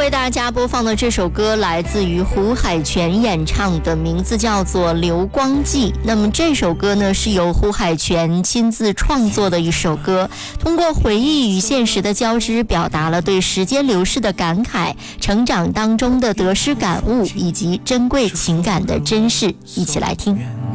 为大家播放的这首歌来自于胡海泉演唱的，名字叫做《流光记》。那么这首歌呢，是由胡海泉亲自创作的一首歌，通过回忆与现实的交织，表达了对时间流逝的感慨、成长当中的得失感悟以及珍贵情感的珍视。一起来听。